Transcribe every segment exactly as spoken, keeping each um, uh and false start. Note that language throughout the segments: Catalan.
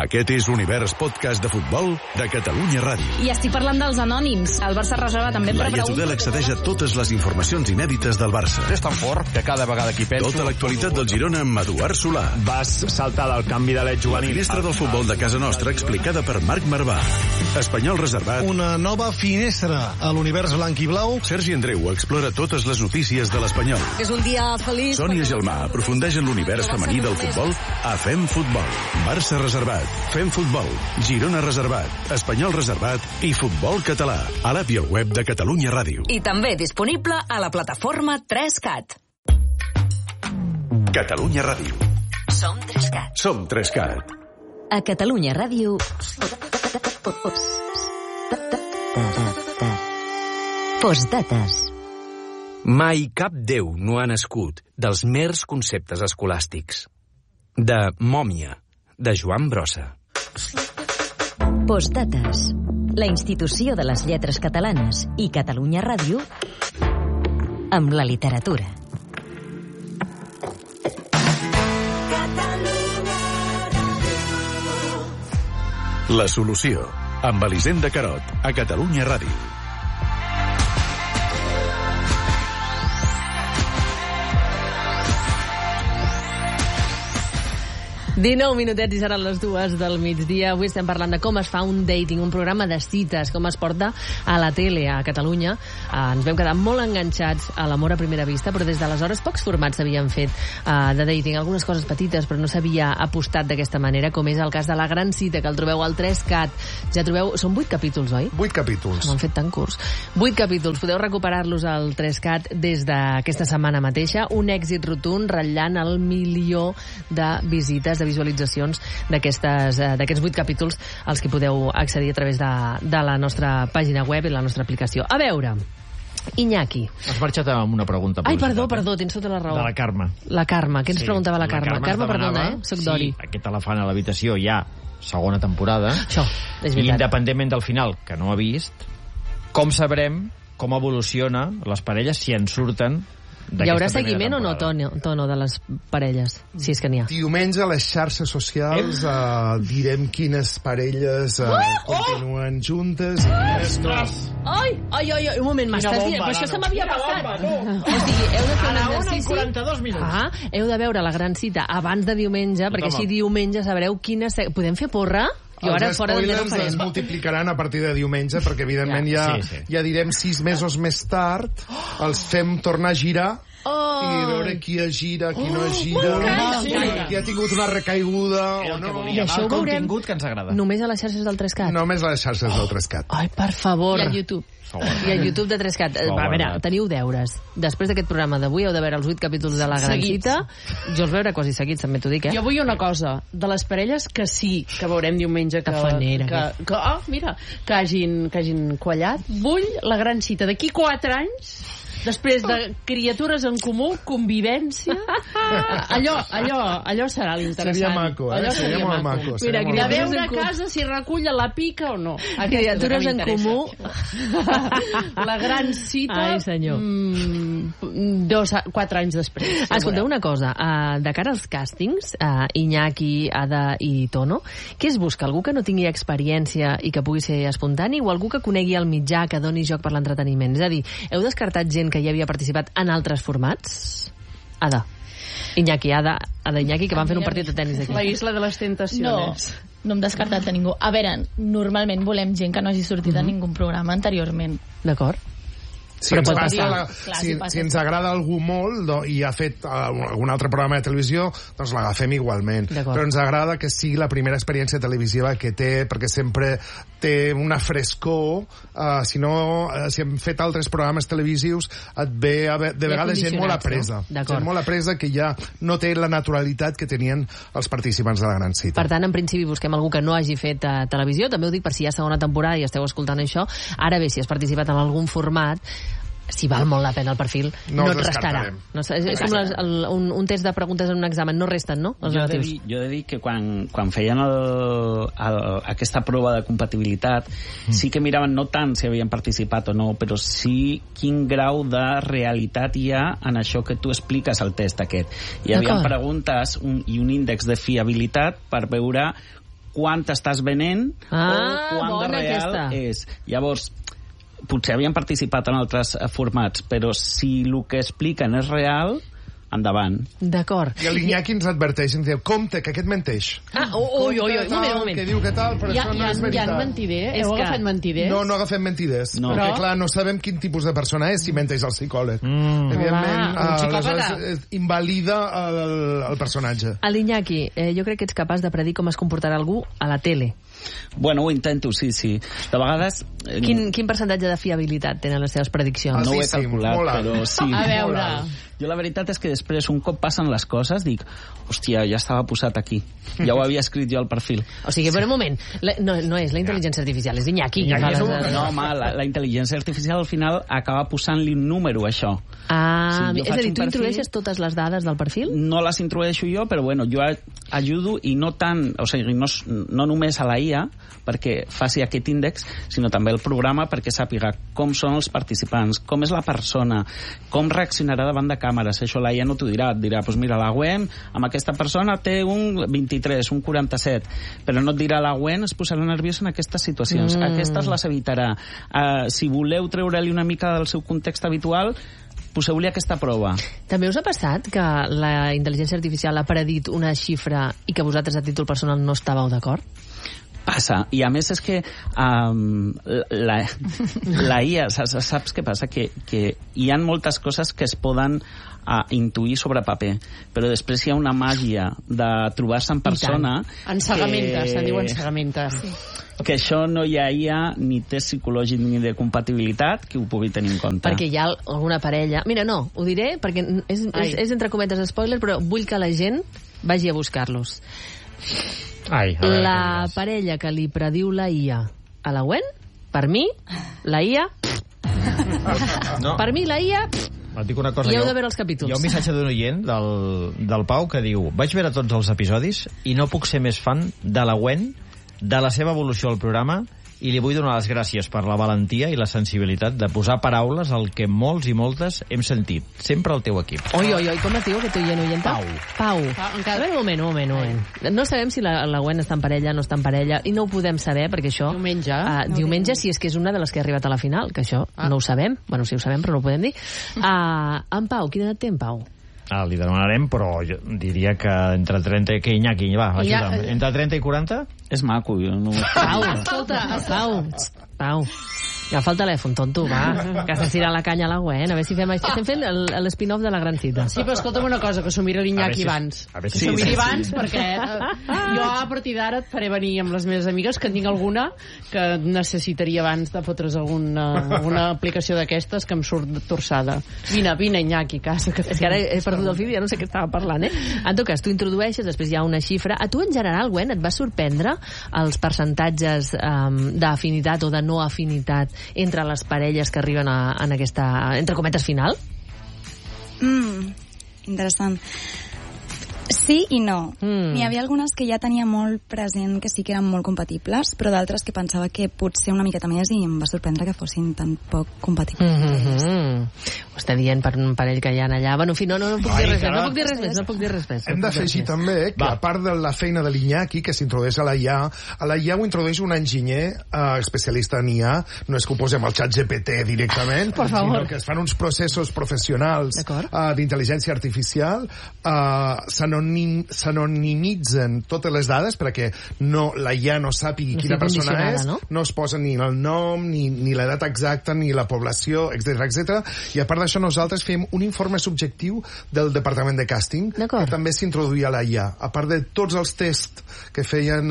Aquest és l'Univers Podcast de Futbol de Catalunya Ràdio. I estic parlant dels anònims. El Barça reserva també per Laia Tudel accedeix a totes les informacions inèdites del Barça. És tan fort que cada vegada que hi penso... Tota l'actualitat del Girona amb Eduard Solà. Vas saltar del canvi de l'Ed juvenil. La finestra del futbol de casa nostra explicada per Marc Marvà. Espanyol reservat. Una nova finestra a l'univers blanc i blau. Sergi Andreu explora totes les notícies de l'Espanyol. És un dia feliç. Sònia Gelmà aprofundeix en l'univers femení del futbol a Fem Futbol. Barça reservat. Fem Futbol, Girona reservat, Espanyol reservat i Futbol català. A l'app i al web de Catalunya Ràdio. I també disponible a la plataforma tres cat. Catalunya Ràdio. Som tres cat. Som tres cat. A Catalunya Ràdio... Postdates. Mai cap déu no ha nascut dels mers conceptes escolàstics. De Mòmia, de Joan Brossa. Postdates. La institució de les lletres catalanes i Catalunya Ràdio amb la literatura. La solució, amb Elisenda Carot, a Catalunya Ràdio. dinou minutets i seran les dues del migdia. Avui estem parlant de com es fa un dating, un programa de cites, com es porta a la tele a Catalunya. Eh, ens vam quedar molt enganxats a l'amor a primera vista, però des d'aleshores pocs formats s'havien fet eh, de dating. Algunes coses petites, però no s'havia apostat d'aquesta manera, com és el cas de La Gran Cita, que el trobeu al tres cat. Ja trobeu... Són vuit capítols, oi? Vuit capítols. M'han fet tan curts. Vuit capítols. Podeu recuperar-los al tres cat des d'aquesta setmana mateixa. Un èxit rotund, ratllant el milió de visites, de visualitzacions d'aquestes d'aquests vuit capítols als que podeu accedir a través de, de la nostra pàgina web i la nostra aplicació. A veure, Iñaki. Has marxat amb una pregunta. Ai, perdó, perdó, tens tota la raó. De la Carme. La Carme. Què ens sí, preguntava la Carme? La Carme, Carme perdona, eh? Soc Dori. Sí, aquest elefant a l'habitació ja segona temporada. Això, és veritat. I independentment del final, que no ha vist, com sabrem com evoluciona les parelles si en surten. Hi haurà seguiment o no, Tono, tono de les parelles, si és que n'hi ha? Diumenge a les xarxes socials uh, direm quines parelles uh, oh! continuen juntes i quines no. Ai, ai, ai, un moment, m'estàs dient, però això se m'havia passat. No. O sigui, heu de fer un exercici... quaranta-dos minuts. Ah, heu de veure La Gran Cita abans de diumenge, perquè així diumenge sabreu quines... Podem fer porra? Jo ara els fora de spoilers es multiplicaran a partir de diumenge, perquè evidentment ja, ja, sí, sí. ja direm sis mesos més tard, els fem tornar a girar oh. i veure qui es gira, qui oh, no es gira, oh, sí. qui ha tingut una recaiguda o no. I això ho veurem que ens agrada. Només a les xarxes del tres cat? Només a les xarxes del tres cat. Ai, per favor. I al YouTube. I al YouTube de tres cat. A veure, teniu deures. Després d'aquest programa d'avui heu de veure els vuit capítols de La Gran seguits. Cita. Jo els veuré quasi seguits, també t'ho dic, eh? Jo vull una cosa, de les parelles que sí, que veurem diumenge que, Tafanera, que, que, oh, mira, que hagin, que hagin quallat. Vull La Gran Cita d'aquí quatre anys, després de criatures en comú, convivència, allò, allò, allò serà l'interessant. Seria maco, eh? Allò seria, seria molt maco. Mira, de veure a casa si recull a la pica o no. Criatures en comú. La Gran Cita. Ai, senyor. Mm, dos, quatre anys després. Escolteu una cosa, uh, de cara als càstings, uh, Iñaki, Ada i Tono, què es busca? Algú que no tingui experiència i que pugui ser espontani, o algú que conegui el mitjà, que doni joc per l'entreteniment? És a dir, heu descartat gent que ja havia participat en altres formats? Ada. Iñaki, Ada, Ada Iñaki, que van fer un partit de tenis aquí. La isla de les tentacions. No, no hem descartat a ningú. A veure, normalment volem gent que no hagi sortit mm-hmm. a ningú programa anteriorment. D'acord. Si ens, agrada, la, Clar, si, si ens agrada algú molt no, i ha fet uh, algun altre programa de televisió, doncs l'agafem igualment. Però ens agrada que sigui la primera experiència televisiva que té, perquè sempre té una frescor. Uh, si no, uh, si hem fet altres programes televisius, et ve a ve, de vegades gent molt apresa. No? Gent molt apresa que ja no té la naturalitat que tenien els participants de La Gran Cita. Per tant, en principi busquem algú que no hagi fet uh, televisió. També ho dic per si hi ha segona temporada i esteu escoltant això. Ara bé, si has participat en algun format, si val molt la pena el perfil, no, no et restarà. No, és, és com les, el, un, un test de preguntes en un examen, no resten, no? Els jo, he de dir, jo he de dir que quan, quan feien el, el, aquesta prova de compatibilitat, mm. sí que miraven no tant si havien participat o no, però sí quin grau de realitat hi ha en això que tu expliques al test aquest. Hi havia preguntes un, i un índex de fiabilitat per veure quant estàs venent ah, o quant de real aquesta. És. Llavors, potser havien participat en altres formats, però si el que expliquen és real, endavant. D'acord. I l'Iñaki ens adverteix, ens diu, compte, que aquest menteix. Ah, ui, ui, ui, un moment, un moment. Que diu que tal, però ja, això no ja, és veritat. Hi ha mentider? Heu agafat mentiders? No, no agafem mentiders. No. Perquè, però... clar, no sabem quin tipus de persona és si menteix el psicòleg. Mm. Evidentment, ah, aleshores, invalida el, el personatge. A l'Iñaki, eh, jo crec que ets capaç de predir com es comportarà algú a la tele. Bueno, ho intento, sí, sí. De vegades... Eh, quin, quin percentatge de fiabilitat tenen les seves prediccions? No ho he calculat, però sí. A veure... Jo la veritat és que després, un cop passen les coses, dic, hòstia, ja estava posat aquí. Ja ho havia escrit jo al perfil. O sigui, per un moment, la, no, no és la intel·ligència artificial, és Iñaki. Iñaki és un... No, home, la, la intel·ligència artificial al final acaba posant-li un número, això. Ah, sí, és a dir, tu perfil, introdueixes totes les dades del perfil? No les introdueixo jo, però bueno, jo ajudo i no tant, o sigui, no, no només a la I A perquè faci aquest índex, sinó també el programa perquè sàpiga com són els participants, com és la persona, com reaccionarà davant de càmeres. Això la I A no t'ho dirà, et dirà, doncs mira, la Gwen amb aquesta persona té un vint-i-tres, un quaranta-set, però no et dirà la Gwen es posarà nerviosa en aquestes situacions, mm. aquestes les evitarà. Uh, si voleu treure-li una mica del seu context habitual, poseu-li aquesta prova. També us ha passat que la intel·ligència artificial ha predit una xifra i que vosaltres a títol personal no estàveu d'acord? Passa, i a més és que um, la, la I A, saps, saps què passa? Que, que hi ha moltes coses que es poden uh, intuir sobre paper, però després hi ha una màgia de trobar-se en persona... Ensegamentes, que... se diu ensegamentes. Sí. Que això no hi ha I A ni test psicològic ni de compatibilitat que ho pugui tenir en compte. Perquè hi ha alguna parella... Mira, no, ho diré perquè és, és, és entre cometes spoiler, però vull que la gent vagi a buscar-los. Ai, a veure, la parella que li prediu la I A a la Gwen, per mi, la I A... No. Per mi, la I A... Et dic una cosa, i heu jo, de veure els capítols. Hi ha un missatge d'un oient del, del Pau que diu: vaig veure tots els episodis i no puc ser més fan de la Gwen, de la seva evolució al programa, i li vull donar les gràcies per la valentia i la sensibilitat de posar paraules al que molts i moltes hem sentit. Sempre al teu equip. Oi, oi, oi, com es diu aquest oient oyenta? Pau. Pau. Pau. A veure, un moment, un moment, un moment. No sabem si la, la Gwen està en parella, no està en parella, i no ho podem saber, perquè això... Diumenge. Uh, no diumenge, si és que és una de les que ha arribat a la final, que això ah. no ho sabem. Bueno, sí ho sabem, però no ho podem dir. Uh, en Pau, quina edat té en Pau? Ah, li demanarem, però jo diria que entre trenta... Que Iñaki, va, ajuda'm. Ja... Entre trenta i quaranta? És maco, jo no... Pau, escolta, Pau, Pau, agafa el telèfon, tonto, va, que s'estira la canya a la Gwen, a veure si fem... Estem fent l'espin-off de la gran cita. Sí, però escolta'm una cosa, que s'ho mira l'Iñaki si, abans. A veure si... Que s'ho sí, miri sí, abans, sí. perquè eh, jo a partir d'ara et faré venir amb les meves amigues, que en tinc alguna que necessitaria abans de fotre's alguna, alguna aplicació d'aquestes que em surt torçada. Vine, vine, Iñaki, casa. Que és que ara he perdut el fil i ja no sé què estava parlant, eh? En tot cas, tu introdueixes, després hi ha una xifra. A tu, en general, Gwen, et va sorprendre els percentatges um, d'afinitat o de no afinitat entre les parelles que arriben a, en aquesta, entre cometes, final? Mm, interessant. Sí i no. Mm. N'hi havia algunes que ja tenia molt present que sí que eren molt compatibles, però d'altres que pensava que potser una miqueta més, i em va sorprendre que fossin tan poc compatibles. Mm -hmm. Ho està dient per un parell que hi ha allà. Bueno, en fi, no, no, no puc Ai, dir res més, no puc dir res més, no puc dir res més. Hem d'afegir també que, Va. a part de la feina de l'Iñaki, que s'introdueix a la I A, a la I A ho introdueix un enginyer eh, especialista en I A, no és que ho posem al xat G P T directament, sinó que es fan uns processos professionals eh, d'intel·ligència artificial, eh, s'anonimitzen totes les dades perquè no, la I A no sàpigui quina persona és, no? no es posa ni el nom, ni, ni l'edat exacta, ni la població, etcètera, etcètera. I a part d'això nosaltres fem un informe subjectiu del departament de càsting, que també s'introduïa a la I A. A part de tots els tests que feien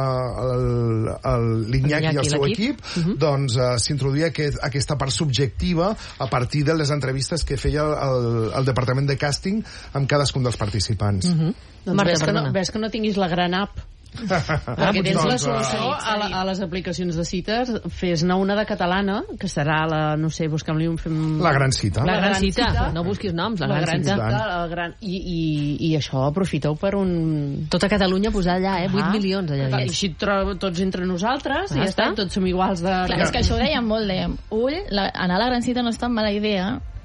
uh, l'Iñaki i el seu equip, uh -huh. doncs uh, s'introduïa aquest, aquesta part subjectiva a partir de les entrevistes que feia el, el departament de càsting amb cadascun dels participants. Uh -huh. Doncs Marta, ves, que no, ves que no tinguis la gran app. Perquè tens la solució a, la, a les aplicacions de cites. Fes-ne una de catalana, que serà la, no sé, busca'm-li un... Fem... La gran cita. La, la gran cita. cita. No busquis noms, la, la gran, gran cita. cita el gran... I, i, I això, aprofiteu per un... Tota Catalunya posar allà, eh? vuit ah. milions allà dins. I així trobo tots entre nosaltres, ah, i ja està, tots som iguals de... Clar, és que això ho dèiem molt, dèiem, ull, la, anar a la gran cita no és tan mala idea,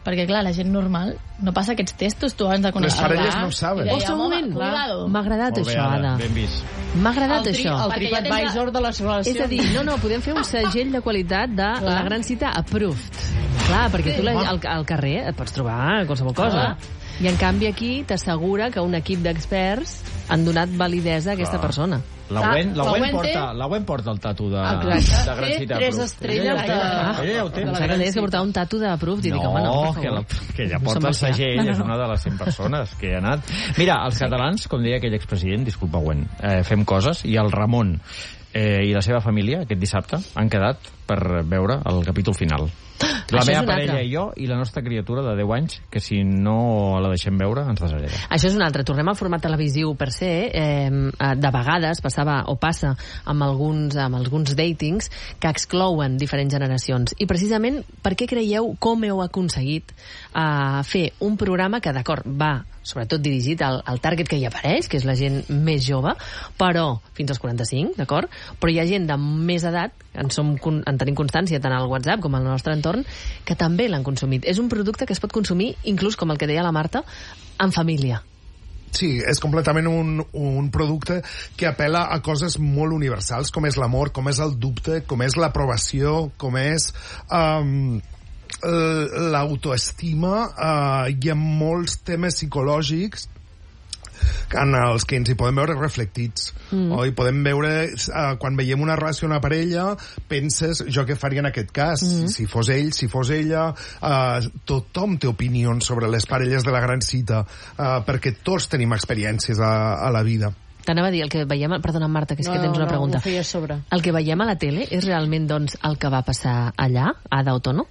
perquè clar, la gent normal no passa aquests testos, tu abans de conèixer. Les parelles no ho saben. Ostres, un moment, m'ha agradat Molt bé, això, Ada, Ada. ben vist. M'ha agradat El tri- això. el TripAdvisor de les relacions. És a dir, no, no, podem fer un segell de qualitat de la gran cita approved. Clar, perquè tu la, al, al carrer et pots trobar qualsevol cosa. I en canvi aquí t'assegura que un equip d'experts han donat validesa a aquesta Clar. persona. La Gwen, la la Gwen Gwen porta, té- la Gwen porta el tatu de, Exacte. de Gran Té Cita. tres Approved. estrelles Ella ja ho té. de- Ella ja ho té. Pensava que deies que portava un tatu d'approved i dic, home, no, per que, la, favor. que ja No porta se'm el va fiar. segell, No, no, és no. una de les cent persones que hi ha anat. Mira, els catalans, com deia aquell expresident, disculpa, Gwen, eh, fem coses, i el Ramon eh, i la seva família, aquest dissabte, han quedat per veure el capítol final. La Això és meva un parella altre. i jo, i la nostra criatura de deu anys, que si no la deixem veure, ens deshereda. Això és un altre. Tornem al format televisiu per ser. Eh, de vegades passava o passa amb alguns, amb alguns datings que exclouen diferents generacions. I precisament, per què creieu com heu aconseguit eh, fer un programa que, d'acord, va sobretot dirigit al, al target que hi apareix, que és la gent més jove, però fins als quaranta-cinc, d'acord? Però hi ha gent de més edat, en, som, en tenim constància tant al WhatsApp com al nostre entorn, que també l'han consumit. És un producte que es pot consumir, inclús, com el que deia la Marta, en família. Sí, és completament un, un producte que apela a coses molt universals, com és l'amor, com és el dubte, com és l'aprovació, com és um, l'autoestima. Uh, hi ha molts temes psicològics en els que ens hi podem veure reflectits. Mm. O hi podem veure, uh, quan veiem una relació, una parella, penses, jo què faria en aquest cas? Mm. Si fos ell, si fos ella... Uh, tothom té opinions sobre les parelles de la gran cita, uh, perquè tots tenim experiències a, a la vida. T'anava a dir, el que veiem... Perdona, Marta, que és No, que tens una no, pregunta. ho feia a sobre. El que veiem a la tele és realment, doncs, el que va passar allà, a Dautono?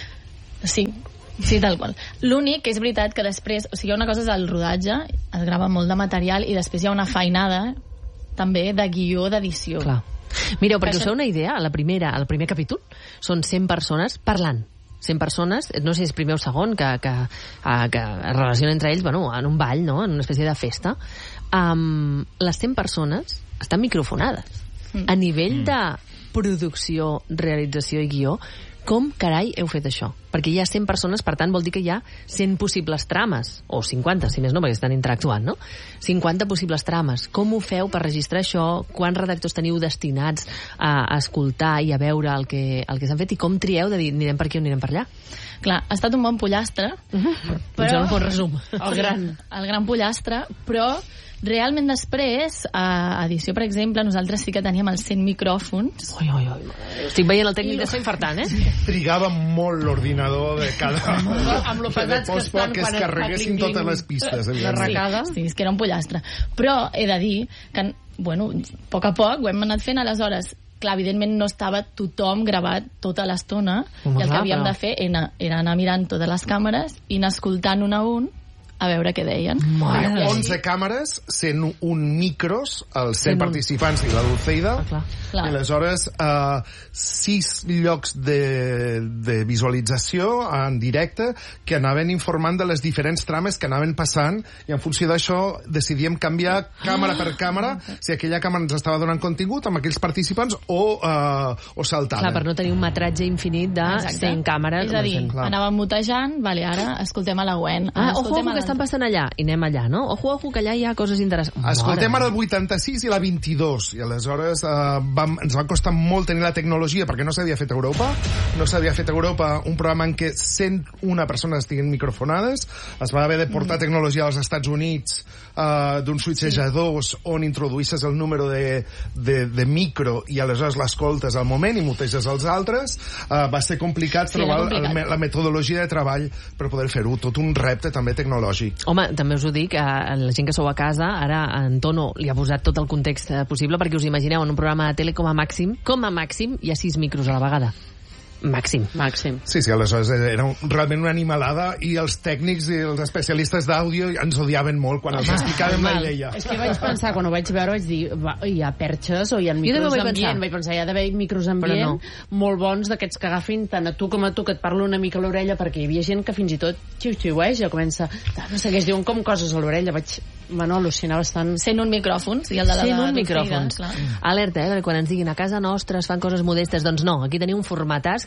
Sí, sí, tal qual. L'únic que és veritat que després, o sigui, una cosa és el rodatge, es grava molt de material i després hi ha una feinada també de guió d'edició. Clar. Mireu, perquè Que us això- feu una idea, a la primera, al primer capítol són cent persones parlant. cent persones, no sé si és primer o segon, que, que, que, que es relacionen entre ells, bueno, en un ball, no?, en una espècie de festa. Um, les cent persones estan microfonades. Mm. A nivell de producció, realització i guió, com carai heu fet això? Perquè hi ha cent persones, per tant vol dir que hi ha cent possibles trames, o cinquanta, si més no, perquè estan interactuant, no? cinquanta possibles trames. Com ho feu per registrar això? Quants redactors teniu destinats a, a escoltar i a veure el que, el que s'han fet? I com trieu de dir, anirem per aquí o anirem per allà? Clar, ha estat un bon pollastre, Però... un bon resum. El gran, el gran pollastre, però realment després, a Edició, per exemple, nosaltres sí que teníem els cent micròfons. Ui, ui, ui. Estic veient el tècnic d'estar infartant, eh? Trigava molt l'ordinador de cada... Amb lo pesats que estan que es quan carreguessin fa totes les pistes. la arracada. Sí, és que era un pollastre. Però he de dir que, bueno, a poc a poc ho hem anat fent, aleshores clar, evidentment no estava tothom gravat tota l'estona, Home, i el que clar, havíem però- de fer era, era anar mirant totes les càmeres i anar escoltant un a un a veure què deien. Hi ha onze càmeres, cent un micros, els cent cent un. participants i la Dulceida, Ah, clar. Clar. i aleshores uh, sis llocs de, de visualització en directe que anaven informant de les diferents trames que anaven passant, i en funció d'això decidíem canviar càmera per càmera, si aquella càmera ens estava donant contingut amb aquells participants o, uh, o saltaven. Clar, per no tenir un metratge infinit de Exacte. cent càmeres. És a dir, no sé. anàvem mutejant, vale, ara escoltem a la Gwen. Ah, ara ojo, escoltem ojo, a que estan passant allà. I anem allà, no? Ojo, ojo, que allà hi ha coses interessants. Escoltem Mare ara el vuitanta-sis i la vint-i-dos, i aleshores eh, vam, ens va costar molt tenir la tecnologia, perquè no s'havia fet a Europa, no s'havia fet a Europa un programa en què cent una persones estiguin microfonades, es va haver de portar mm. tecnologia als Estats Units, eh, d'un switchejadors sí. on introduïsses el número de, de, de micro i aleshores l'escoltes al moment i muteges els altres. Eh, va ser complicat Sí, trobar era complicat. el, la metodologia de treball per poder fer-ho, tot un repte també tecnològic. Home, també us ho dic, a la gent que sou a casa, ara en Tono li ha posat tot el context eh, possible, perquè us imagineu, en un programa de tele com a màxim, com a màxim, hi ha sis micros a la vegada. Màxim. Màxim. Sí, sí, aleshores era un, realment una animalada, i els tècnics i els especialistes d'àudio ens odiaven molt quan els explicàvem la idea. És que vaig pensar, quan ho vaig veure, vaig dir, va, hi ha perxes o hi ha també micros ho vaig ambient. pensar. Vaig pensar, hi ha d'haver micros ambient no. molt bons, d'aquests que agafin tant a tu com a tu, que et parlo una mica a l'orella, perquè hi havia gent que fins i tot xiu-xiueja, comença, no segueix diuen com coses a l'orella, vaig, bueno, al·lucinar bastant. cent un micròfons, i el de la cent un Dulceida, micròfons. clar. Alerta, eh, perquè quan ens diguin a casa nostra es fan coses modestes, doncs no, aquí teniu un formatàs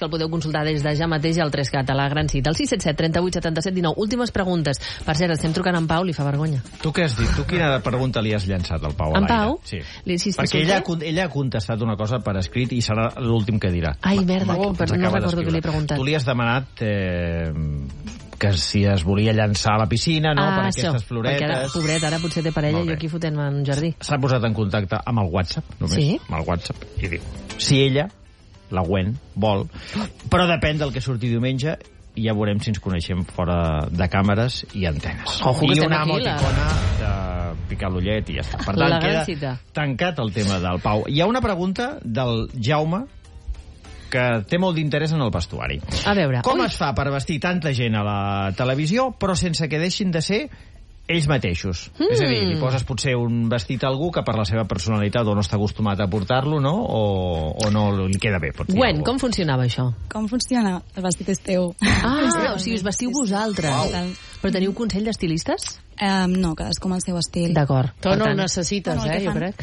que el podeu consultar des de ja mateix al tres cat, a la gran cita. El sis set set, trenta-vuit, setanta-set, dinou. Últimes preguntes. Per cert, estem trucant en Pau, li fa vergonya. Tu què has dit? Tu quina pregunta li has llançat al Pau a En l'aire? Pau? Sí. Li, si Perquè ella, ella ha contestat una cosa per escrit i serà l'últim que dirà. Ai, merda, Va, però no recordo què li he preguntat. Tu li has demanat eh, que si es volia llançar a la piscina, no? Ah, per això, aquestes floretes. perquè ara, pobret, ara potser té parella i jo aquí fotent en un jardí. S'ha posat en contacte amb el WhatsApp, només. Sí? Amb el WhatsApp. I diu, si ella, la Gwen, vol, però depèn del que surti diumenge, i ja veurem si ens coneixem fora de càmeres i antenes. Ojo, que I estem una aquí, emoticona de picar l'ullet i ja està. Per La tant, gran queda cita. tancat el tema del Pau. Hi ha una pregunta del Jaume que té molt d'interès en el vestuari. A veure... Com ui. es fa per vestir tanta gent a la televisió, però sense que deixin de ser ells mateixos? Mm. És a dir, li poses potser un vestit a algú que per la seva personalitat o no està acostumat a portar-lo, no? O, o no li queda bé. Gwen, com funcionava això? Com funciona? El vestit és teu. Ah, o sigui, us vestiu vosaltres. Wow. Però teniu consell d'estilistes? Um, no, cadascú amb el seu estil. D'acord. Tu no ho necessites, no, eh, jo crec.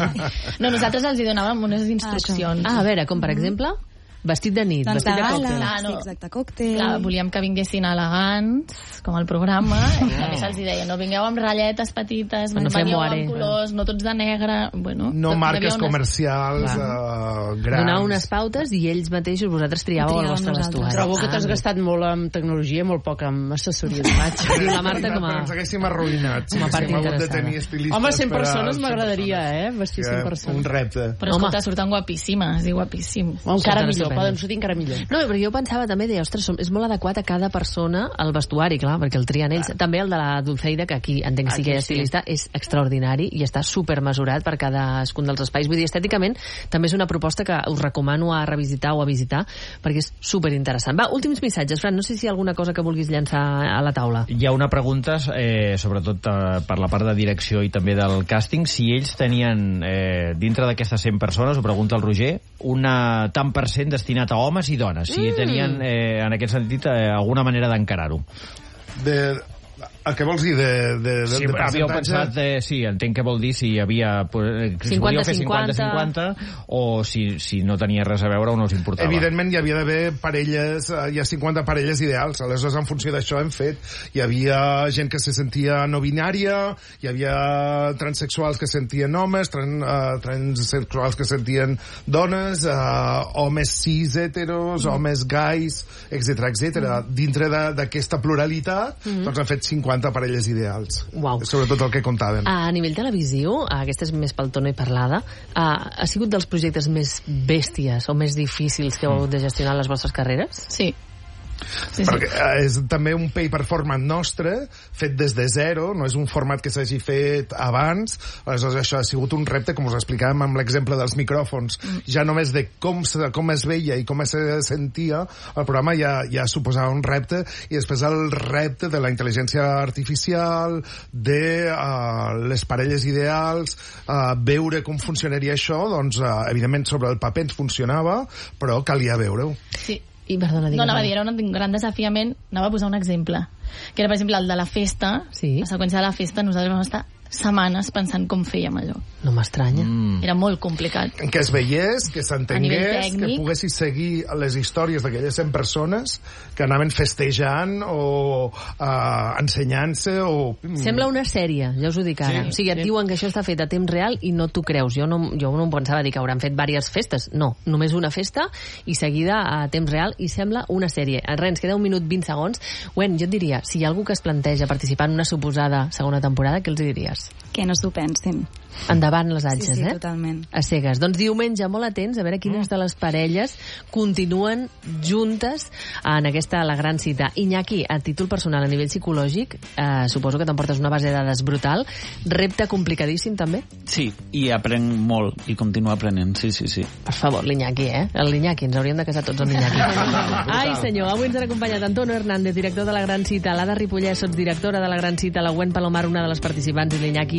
No, nosaltres els hi donàvem unes instruccions. Ah, a veure, com per exemple... Vestit de nit, doncs vestit de, de còctel. gala, Clar, no. sí, exacte, còctel. Clar, volíem que vinguessin elegants, com el programa, i també se'ls deia, no vingueu amb ratlletes petites, no fem veniu moare. amb colors, no tots de negre... Bueno, no tot, marques unes... comercials uh, grans. Donar unes pautes i ells mateixos, vosaltres triàveu el vostre vestuari. Trobo que t'has Ah. gastat molt en tecnologia i molt poc en assessoria d'imatge. Diu la Marta com a... Ens haguéssim arruïnat. Com a part haguéssim hagut de interessada. tenir estilistes Home, cent per a persones cent m'agradaria, eh? Vestir cent Que persones. Un repte. Però escolta, surten guapíssimes i guapíssim. O encara Surten millor, estupendes. poden sortir encara millor. No, però jo pensava també, deia, ostres, és molt adequat a cada persona el vestuari, clar, perquè el trien ells. També el de la Dulceida, que aquí entenc que sí que hi ha estilista, és extraordinari i està supermesurat per cadascun dels espais. Vull dir, estèticament, també és una proposta que us recomano a revisitar o a visitar, perquè és superinteressant. Va, últims missatges. Fran, no sé si hi ha alguna cosa que vulguis llançar a la taula. Hi ha una pregunta, eh, sobretot eh, per la part de direcció i també del càsting, si ells tenien, eh, dintre d'aquestes cent persones, ho pregunta el Roger, una tant per cent destinat a homes i dones, si tenien, eh, en aquest sentit, eh, alguna manera d'encarar-ho. De... El que vols dir de, de, de, Sí, de havíeu percentatge? pensat, eh, sí, entenc que vol dir si hi havia... Eh, si cinquanta fer cinquanta. cinquanta cinquanta o si, si no tenia res a veure o no us importava. Evidentment hi havia d'haver parelles, eh, hi ha cinquanta parelles ideals, aleshores en funció d'això hem fet. Hi havia gent que se sentia no binària, hi havia transexuals que sentien homes, tran, uh, transsexuals que sentien dones, uh, homes cis heteros, mm. homes gais, etcètera, etcètera. Mm. Dintre d'aquesta pluralitat, mm. doncs han fet cinquanta parelles ideals. Uau. Sobretot el que comptaven. A nivell televisiu, aquesta és més pel tono i parlada, ha, ha sigut dels projectes més bèsties o més difícils que heu hagut de gestionar en les vostres carreres? Sí. Sí, sí. Perquè eh, és també un pay performance nostre, fet des de zero, no és un format que s'hagi fet abans, aleshores això ha sigut un repte, com us explicàvem amb l'exemple dels micròfons, mm. ja només de com, com es veia i com es sentia, el programa ja, ja suposava un repte, i després el repte de la intel·ligència artificial, de uh, les parelles ideals, uh, veure com funcionaria això, doncs uh, evidentment sobre el paper ens funcionava, però calia veure-ho. Sí. I, perdona, no, anava a dir, era un gran desafiament. Anava a posar un exemple, que era, per exemple, el de la festa. Sí. La seqüència de la festa, nosaltres vam estar setmanes pensant com fèiem allò. No m'estranya. Mm. Era molt complicat. Que es veiés, que A s'entengués, nivell que tècnic. poguessis seguir les històries d'aquelles cent persones que anaven festejant o uh, ensenyant-se o... Sembla una sèrie, ja us ho dic ara. Sí, o sigui, et sí. diuen que això està fet a temps real i no t'ho creus. Jo no, jo no em pensava dir que hauran fet diverses festes. No, només una festa i seguida a temps real i sembla una sèrie. Res, ens queda un minut vint segons. Gwen, jo et diria, si hi ha algú que es planteja participar en una suposada segona temporada, què els diries? Que no s'ho pensin. Endavant les atxes, sí, sí, eh? totalment. A cegues. Doncs diumenge, molt atents, a veure quines de les parelles continuen juntes en aquesta La Gran Cita. Iñaki, a títol personal, a nivell psicològic, eh, suposo que t'emportes una base de dades brutal. Repte complicadíssim, també? Sí, i aprenc molt, i continuo aprenent, sí, sí, sí. Per favor, l'Iñaki, eh? L'Iñaki, ens hauríem de casar tots amb l'Iñaki. Ai, senyor, avui ens han acompanyat Antonio Hernández, director de La Gran Cita, l'Ada Ripollès, sotsdirectora de La Gran Cita, la Gwen Palomar, una de les participants, i l'Iñaki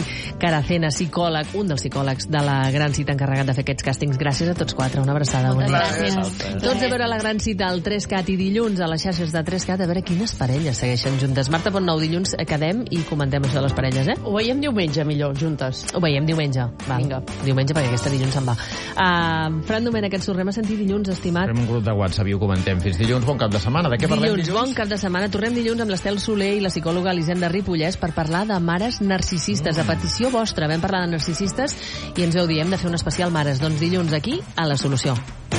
Caracena, psicòleg, un dels psicòlegs de la Gran Cita encarregat de fer aquests càstings. Gràcies a tots quatre, una abraçada. Moltes gràcies. gràcies. Tots a veure la Gran Cita al tres cat i dilluns a les xarxes de tres cat, a veure quines parelles segueixen juntes. Marta Pontnou, dilluns quedem i comentem això de les parelles, eh? Ho veiem diumenge, millor, juntes. Ho veiem diumenge. Va. Vinga. Diumenge, perquè aquesta dilluns se'n va. Uh, Fran Domènech, ens tornem a sentir dilluns, estimat. Farem un grup de WhatsApp i ho comentem. Fins dilluns, bon cap de setmana. De què parlem dilluns? Dilluns, bon cap de setmana. Tornem dilluns amb l'Estel Soler i la psicòloga Elisenda Ripollès per parlar de mares narcisistes. Mm. A petició vostra vam parlar de narcisistes i ens veu dir, hem de fer un especial mares. Doncs dilluns aquí, a La Solució.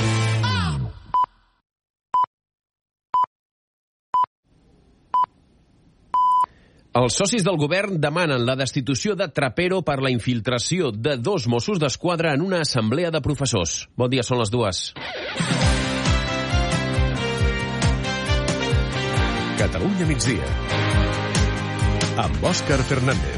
Els socis del govern demanen la destitució de Trapero per la infiltració de dos Mossos d'Esquadra en una assemblea de professors. Bon dia, són les dues. Catalunya migdia. Amb Òscar Fernández.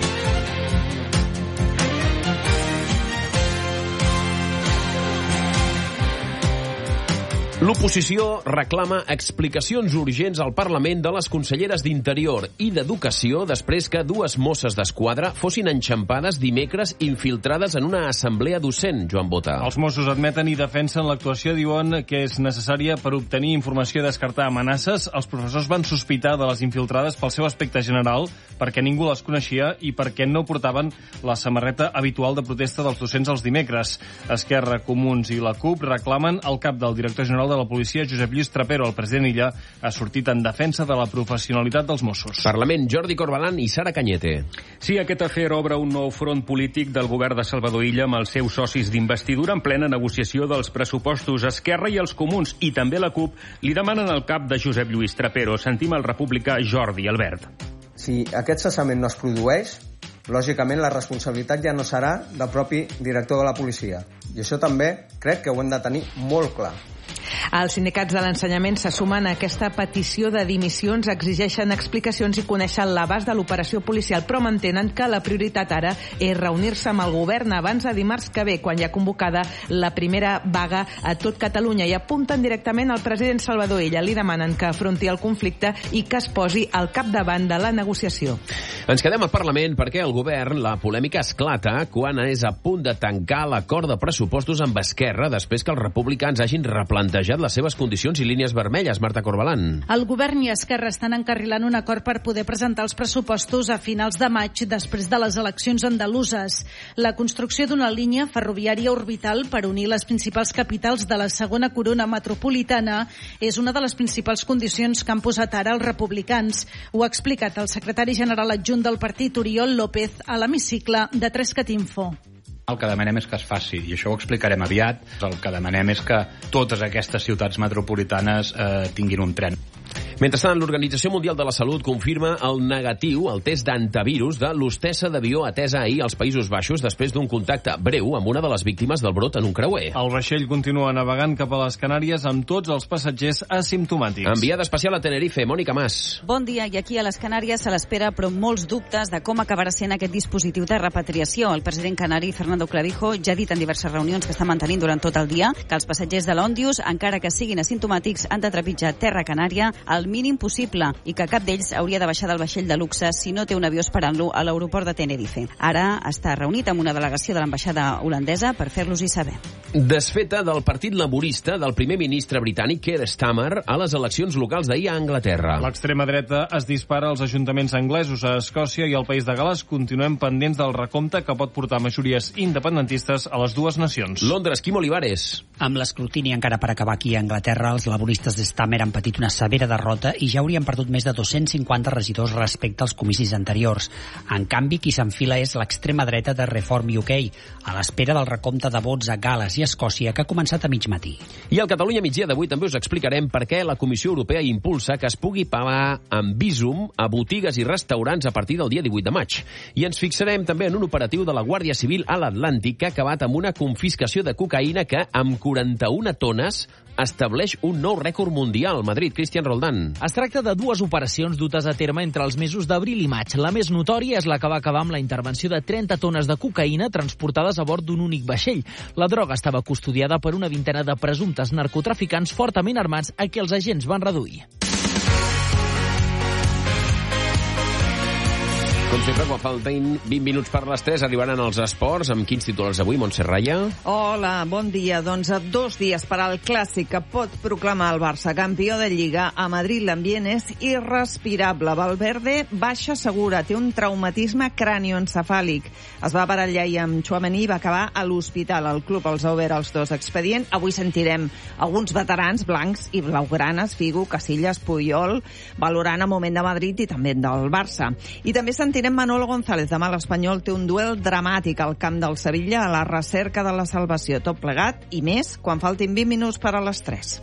L'oposició reclama explicacions urgents al Parlament de les conselleres d'Interior i d'Educació després que dues Mosses d'Esquadra fossin enxampades dimecres infiltrades en una assemblea docent, Joan Bota. Els Mossos admeten i defensen l'actuació, diuen que és necessària per obtenir informació i descartar amenaces. Els professors van sospitar de les infiltrades pel seu aspecte general, perquè ningú les coneixia i perquè no portaven la samarreta habitual de protesta dels docents els dimecres. Esquerra, Comuns i la CUP reclamen el cap del director general de la policia, Josep Lluís Trapero. El president Illa ha sortit en defensa de la professionalitat dels Mossos. Parlament, Jordi Corbalán i Sara Cañete. Sí, aquest afer obre un nou front polític del govern de Salvador Illa amb els seus socis d'investidura en plena negociació dels pressupostos. Esquerra i els Comuns, i també la CUP, li demanen el cap de Josep Lluís Trapero. Sentim el republicà Jordi Albert. Si aquest cessament no es produeix, lògicament la responsabilitat ja no serà del propi director de la policia. I això també crec que ho hem de tenir molt clar. Els sindicats de l'ensenyament se sumen a aquesta petició de dimissions, exigeixen explicacions i coneixen l'abast de l'operació policial, però mantenen que la prioritat ara és reunir-se amb el govern abans de dimarts que ve, quan hi ha convocada la primera vaga a tot Catalunya, i apunten directament al president Salvador Illa. Li demanen que afronti el conflicte i que es posi al capdavant de la negociació. Ens quedem al Parlament perquè el govern, la polèmica esclata quan és a punt de tancar l'acord de pressupostos amb Esquerra després que els republicans hagin replantejat les seves condicions i línies vermelles. Marta Corbalán. El govern i Esquerra estan encarrilant un acord per poder presentar els pressupostos a finals de maig després de les eleccions andaluses. La construcció d'una línia ferroviària orbital per unir les principals capitals de la segona corona metropolitana és una de les principals condicions que han posat ara els republicans. Ho ha explicat el secretari general adjunt del partit, Oriol López, a l'hemicicle de tres cat info. El que demanem és que es faci, i això ho explicarem aviat. El que demanem és que totes aquestes ciutats metropolitanes eh, tinguin un tren. Mentrestant, l'Organització Mundial de la Salut confirma el negatiu, el test d'antivirus de l'hostessa d'avió atesa ahir als Països Baixos després d'un contacte breu amb una de les víctimes del brot en un creuer. El vaixell continua navegant cap a les Canàries amb tots els passatgers asimptomàtics. Enviada especial a Tenerife, Mònica Mas. Bon dia, i aquí a les Canàries se l'espera, però molts dubtes de com acabarà sent aquest dispositiu de repatriació. El president canari, Fernando Clavijo, ja ha dit en diverses reunions que està mantenint durant tot el dia que els passatgers de l'Òndius, encara que siguin asimptomàtics, han de trepitjar terra canària al mínim possible i que cap d'ells hauria de baixar del vaixell de luxe si no té un avió esperant-lo a l'aeroport de Tenerife. Ara està reunit amb una delegació de l'ambaixada holandesa per fer-los-hi saber. Desfeta del Partit Laborista del primer ministre britànic Keir Starmer a les eleccions locals d'ahir a Anglaterra. L'extrema dreta es dispara als ajuntaments anglesos, a Escòcia i al País de Gales. Continuem pendents del recompte que pot portar majories independentistes a les dues nacions. Londres, Quim Olivares. Amb l'escrutini encara per acabar aquí a Anglaterra, els laboristes de Starmer han patit una severa derrota i ja haurien perdut més de dos-cents cinquanta regidors respecte als comicis anteriors. En canvi, qui s'enfila és l'extrema dreta de Reform U K, a l'espera del recompte de vots a Gales i Escòcia, que ha començat a mig matí. I al Catalunya migdia d'avui també us explicarem per què la Comissió Europea impulsa que es pugui pagar amb Bizum a botigues i restaurants a partir del dia divuit de maig. I ens fixarem també en un operatiu de la Guàrdia Civil a l'Atlàntic que ha acabat amb una confiscació de cocaïna que, amb quaranta-una tones, estableix un nou rècord mundial. Madrid, Cristian Roldán. Es tracta de dues operacions dutes a terme entre els mesos d'abril i maig. La més notòria és la que va acabar amb la intervenció de trenta tones de cocaïna transportades a bord d'un únic vaixell. La droga estava custodiada per una vintena de presumptes narcotraficants fortament armats a qui els agents van reduir. Com sempre, quan falten vint minuts per les tres, arribaran els esports. Amb quins titulars avui, Montse Raya? Hola, bon dia. Doncs a dos dies per al clàssic que pot proclamar el Barça campió de Lliga, a Madrid l'ambient és irrespirable. Valverde baixa segura, té un traumatisme cranioencefàlic. Es va barallar ahir amb Tchouaméni i va acabar a l'hospital. El club els ha obert els dos expedient. Avui sentirem alguns veterans blancs i blaugranes, Figo, Casillas, Puyol, valorant el moment de Madrid i també del Barça. I també sentirem Manolo González. Demà l'Espanyol té un duel dramàtic al camp del Sevilla a la recerca de la salvació. Tot plegat i més quan faltin vint minuts per a les tres.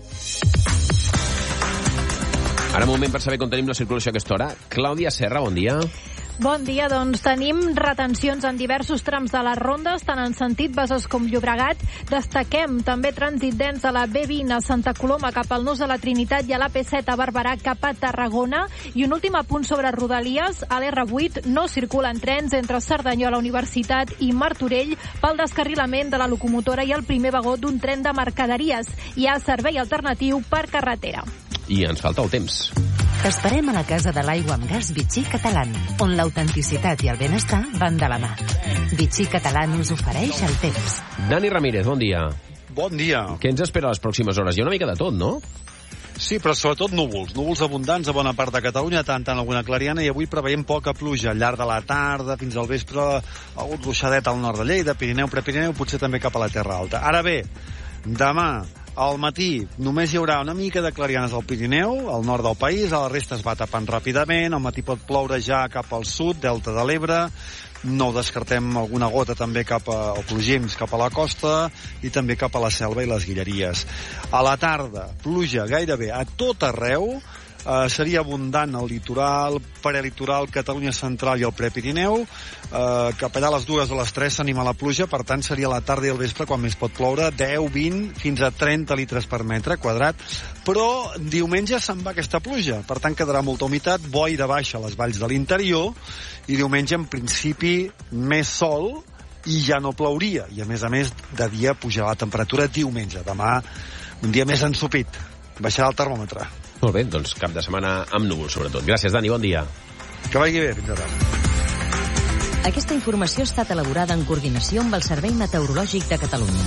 Ara moment per saber com tenim la circulació a aquesta hora. Clàudia Serra, bon dia. Bon dia, doncs tenim retencions en diversos trams de les rondes, tant en sentit Besòs com Llobregat. Destaquem també trànsit dens a la B vint a Santa Coloma cap al Nus de la Trinitat i a la P set a Barberà cap a Tarragona. I un últim apunt sobre Rodalies, a l'R vuit no circulen trens entre Cerdanyola Universitat i Martorell pel descarrilament de la locomotora i el primer vagó d'un tren de mercaderies. Hi ha servei alternatiu per carretera. I ens falta el temps. T'esperem a la Casa de l'Aigua amb Gas Vichy Catalán, on l'autenticitat i el benestar van de la mà. Vichy Catalán us ofereix el temps. Dani Ramírez, bon dia. Bon dia. Què ens espera a les pròximes hores? Hi ha una mica de tot, no? Sí, però sobretot núvols. Núvols abundants a bona part de Catalunya, tant en alguna clariana, i avui preveiem poca pluja al llarg de la tarda, fins al vespre, algun ruixadet al nord de Lleida, Pirineu, Prepirineu, potser també cap a la Terra Alta. Ara bé, demà al matí només hi haurà una mica de clarianes al Pirineu, al nord del país, a la resta es va tapant ràpidament, al matí pot ploure ja cap al sud, Delta de l'Ebre, no descartem alguna gota també cap a, o plogims cap a la costa i també cap a la Selva i les Guilleries. A la tarda, pluja gairebé a tot arreu, Uh, seria abundant al litoral, prelitoral, Catalunya Central i el Prepirineu. Uh, cap allà a les dues o les tres s'anima la pluja, per tant seria la tarda i el vespre quan més pot ploure, deu, vint, fins a trenta litres per metre quadrat. Però diumenge se'n va aquesta pluja, per tant quedarà molta humitat, boira baixa a les valls de l'interior, i diumenge en principi més sol i ja no plouria, i a més a més de dia pujarà la temperatura diumenge. Demà un dia més ensopit, baixarà el termòmetre. Molt bé, doncs cap de setmana amb núvols, sobretot. Gràcies, Dani, bon dia. Que vagi bé, fins ara. Aquesta informació ha estat elaborada en coordinació amb el Servei Meteorològic de Catalunya.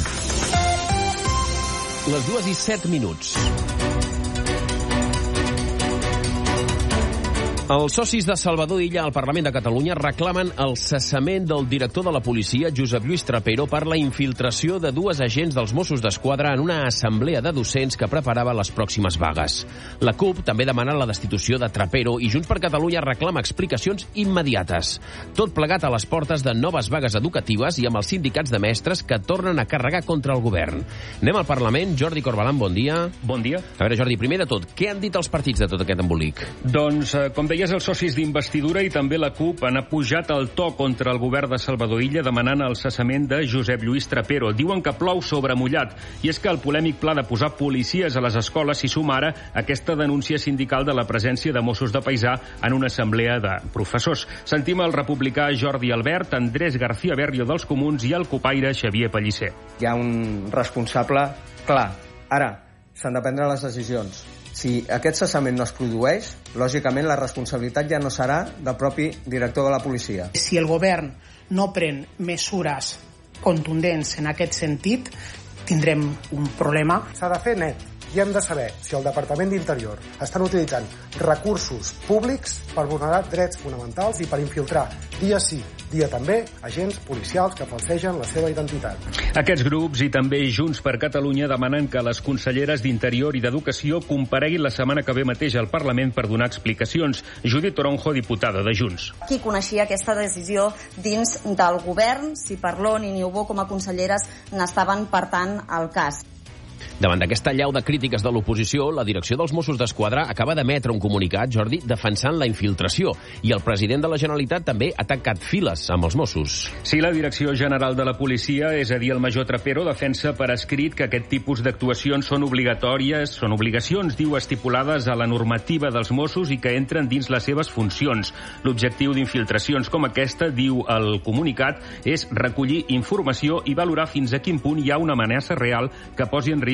Les dues i set minuts. Els socis de Salvador Illa al Parlament de Catalunya reclamen el cessament del director de la policia, Josep Lluís Trapero, per la infiltració de dues agents dels Mossos d'Esquadra en una assemblea de docents que preparava les pròximes vagues. La CUP també demana la destitució de Trapero i Junts per Catalunya reclama explicacions immediates. Tot plegat a les portes de noves vagues educatives i amb els sindicats de mestres que tornen a carregar contra el govern. Anem al Parlament. Jordi Corbalan, bon dia. Bon dia. A veure, Jordi, primer de tot, què han dit els partits de tot aquest embolic? Doncs, eh, com deies, els socis d'investidura i també la CUP han apujat el to contra el govern de Salvador Illa demanant el cessament de Josep Lluís Trapero. Diuen que plou sobre mullat, i és que el polèmic pla de posar policies a les escoles s'hi suma ara aquesta denúncia sindical de la presència de Mossos de paisà en una assemblea de professors. Sentim el republicà Jordi Albert, Andrés García Berrio dels Comuns i el copaire Xavier Pellicer. Hi ha un responsable clar. Ara, s'han de prendre les decisions. Si aquest cessament no es produeix, lògicament la responsabilitat ja no serà del propi director de la policia. Si el govern no pren mesures contundents en aquest sentit, tindrem un problema. S'ha de fer net i hem de saber si el Departament d'Interior estan utilitzant recursos públics per vulnerar drets fonamentals i per infiltrar dia sí, dia també, agents policials que falsegen la seva identitat. Aquests grups i també Junts per Catalunya demanen que les conselleres d'Interior i d'Educació compareguin la setmana que ve mateix al Parlament per donar explicacions. Judit Toronjo, diputada de Junts. Qui coneixia aquesta decisió dins del govern, si Parlon i Niubó com a conselleres n'estaven partant al cas. Davant d'aquesta allau de crítiques de l'oposició, la direcció dels Mossos d'Esquadra acaba d'emetre un comunicat, Jordi, defensant la infiltració. I el president de la Generalitat també ha tancat files amb els Mossos. Sí, la Direcció General de la Policia, és a dir, el major Trapero, defensa per escrit que aquest tipus d'actuacions són obligatòries, són obligacions, diu, estipulades a la normativa dels Mossos i que entren dins les seves funcions. L'objectiu d'infiltracions com aquesta, diu el comunicat, és recollir informació i valorar fins a quin punt hi ha una amenaça real que posi en risc